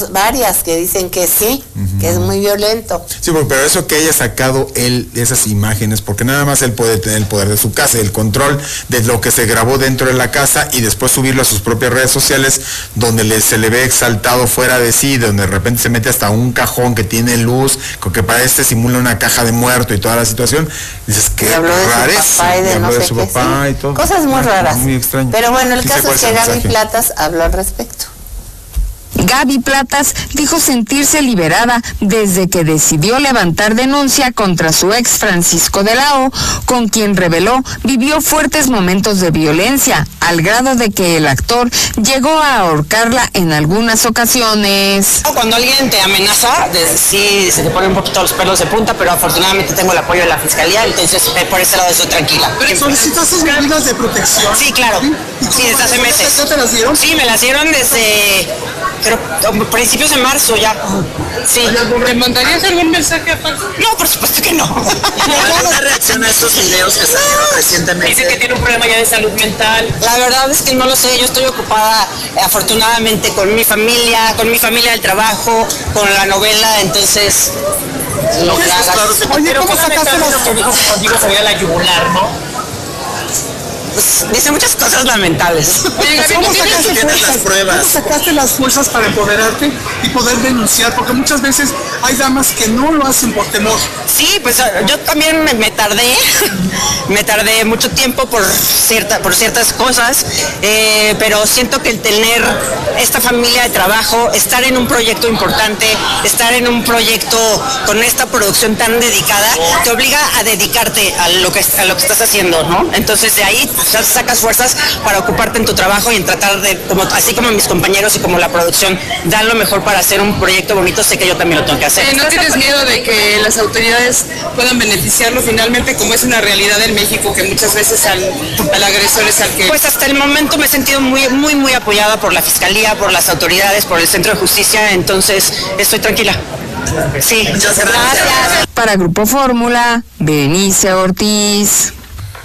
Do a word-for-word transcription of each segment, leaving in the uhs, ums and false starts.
varias que dicen que sí, uh-huh. que es muy violento. Sí, pero eso que haya sacado él esas imágenes, porque nada más él puede tener el poder de su casa, el control de lo que se grabó dentro de la casa y después subirlo a sus propias redes sociales, donde le, se le ve exaltado fuera de sí, donde de repente se mete hasta un cajón que tiene luz, que para este simula una caja de muerto y toda la situación. Dices que rareza. Y de no de sé su qué, papá sí. y todo. Cosas muy raras. Muy extraño. Pero bueno, el sí caso es que Gaby Platas habló al respecto. Gaby Platas dijo sentirse liberada desde que decidió levantar denuncia contra su ex Francisco de la O, con quien reveló vivió fuertes momentos de violencia, al grado de que el actor llegó a ahorcarla en algunas ocasiones. Cuando alguien te amenaza, sí se te ponen un poquito los pelos de punta, pero afortunadamente tengo el apoyo de la fiscalía, entonces por ese lado estoy tranquila. ¿Pero solicitaste medidas de protección? Sí, claro. Sí, desde hace meses. ¿Ya te las dieron? Sí, me las dieron desde... pero principios de marzo ya. Sí. ¿Le mandarías algún mensaje a Paco? No, por supuesto que no. ¿Alguna reacción a estos videos que salieron recientemente? Dice que tiene un problema ya de salud mental. La verdad es que no lo sé, yo estoy ocupada eh, afortunadamente con mi familia, con mi familia del trabajo, con la novela, entonces... Lo que hagas. Claro, oye, ¿cómo sacaste las... que dijo que contigo se veía la yugular, ¿no? Pues, dice muchas cosas lamentables. Oye, Gaby, ¿cómo sacaste tienes las pruebas? ¿Cómo sacaste las fuerzas para empoderarte y poder denunciar? Porque muchas veces hay damas que no lo hacen por temor. Sí, pues yo también me, me tardé, me tardé mucho tiempo por cierta, por ciertas cosas, eh, pero siento que el tener esta familia de trabajo, estar en un proyecto importante, estar en un proyecto con esta producción tan dedicada, te obliga a dedicarte a lo que, a lo que estás haciendo, ¿no? Entonces de ahí sacas fuerzas para ocuparte en tu trabajo y en tratar de, como, así como mis compañeros y como la producción dan lo mejor para hacer un proyecto bonito, sé que yo también lo tengo que hacer. ¿No tienes miedo de que las autoridades puedan beneficiarlo finalmente, como es una realidad en México, que muchas veces al, al agresor es al que... Pues hasta el momento me he sentido muy, muy, muy apoyada por la Fiscalía, por las autoridades, por el Centro de Justicia, entonces estoy tranquila. Sí, muchas gracias. Para Grupo Fórmula, Berenice Ortiz.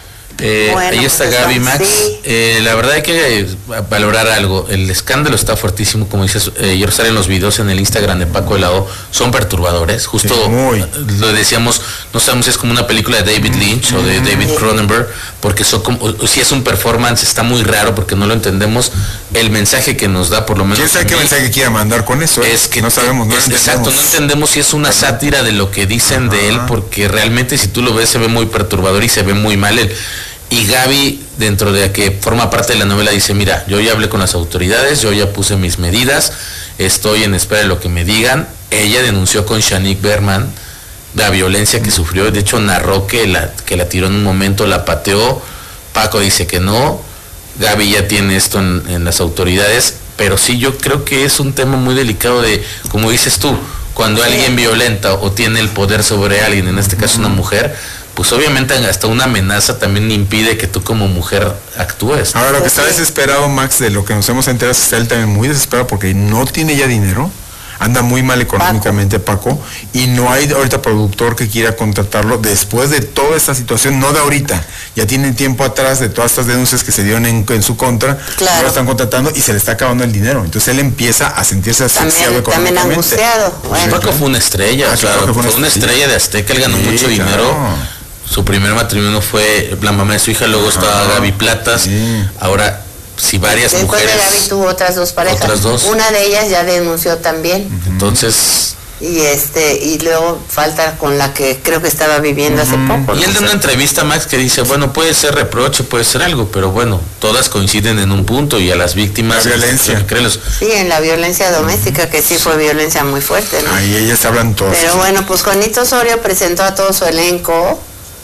Eh, bueno, ahí está pues Gaby, Max. Sí. Eh, la verdad hay que valorar algo. El escándalo está fuertísimo, como dices. Eh, ayer salen los videos en el Instagram de Paco de la O, son perturbadores. Justo sí, muy. Lo decíamos, no sabemos si es como una película de David Lynch o de David Cronenberg, porque son como, o, si es un performance, está muy raro porque no lo entendemos. El mensaje que nos da, por lo menos. ¿Quién sabe qué mensaje quiere mandar con eso? Eh? Es que no sabemos, no es, exacto, no entendemos si es una sátira de lo que dicen Ajá. de él, porque realmente si tú lo ves se ve muy perturbador y se ve muy mal él. Y Gaby, dentro de que forma parte de la novela, dice, mira, yo ya hablé con las autoridades, yo ya puse mis medidas, estoy en espera de lo que me digan. Ella denunció con Shanique Berman la violencia que sufrió, de hecho narró que la, que la tiró en un momento, la pateó. Paco dice que no, Gaby ya tiene esto en, en las autoridades, pero sí, yo creo que es un tema muy delicado de, como dices tú, cuando alguien violenta o tiene el poder sobre alguien, en este caso una mujer, pues obviamente hasta una amenaza también impide que tú como mujer actúes. Ahora lo que está desesperado, Max, de lo que nos hemos enterado, es que él también muy desesperado porque no tiene ya dinero, anda muy mal económicamente Paco, Paco y no hay ahorita productor que quiera contratarlo después de toda esta situación, no de ahorita, ya tienen tiempo atrás de todas estas denuncias que se dieron en, en su contra, claro. No lo están contratando y se le está acabando el dinero, entonces él empieza a sentirse asfixiado económicamente. También angustiado. Bueno. Paco fue una estrella, ah, claro, fue una, fue una estrella de Azteca, él ganó sí, mucho claro. dinero. Su primer matrimonio fue la mamá de su hija, luego estaba ah, Gaby Platas, sí. Ahora si varias Después mujeres... Después de Gaby tuvo otras dos parejas, otras dos. Una de ellas ya denunció también. Entonces... Y este y luego falta con la que creo que estaba viviendo uh-huh. hace poco. Y él de una entrevista, Max, que dice, bueno, puede ser reproche, puede ser algo, pero bueno, todas coinciden en un punto y a las víctimas... La violencia. Créelos. Sí, en la violencia doméstica, uh-huh. que sí fue violencia muy fuerte, ¿no? Ahí ellas hablan todas. Pero bueno, pues Juanito Osorio presentó a todo su elenco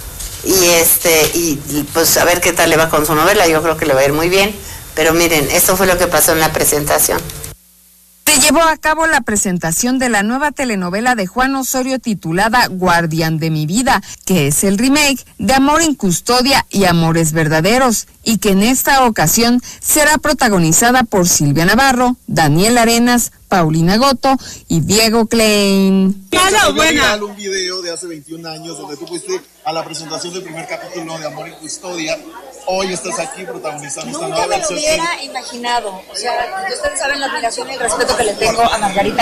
y este y pues a ver qué tal le va con su novela, yo creo que le va a ir muy bien, pero miren, esto fue lo que pasó en la presentación. Se llevó a cabo la presentación de la nueva telenovela de Juan Osorio titulada Guardián de mi vida, que es el remake de Amor en Custodia y Amores Verdaderos, y que en esta ocasión será protagonizada por Silvia Navarro, Daniel Arenas, Paulina Goto y Diego Klein. Mala o buena. Un video de hace veintiún años donde tú fuiste a la presentación del primer capítulo de Amor en Custodia. Hoy estás aquí protagonizando esta nueva versión. Nunca me lo hubiera imaginado. O sea, ustedes saben la admiración y el respeto que le tengo a Margarita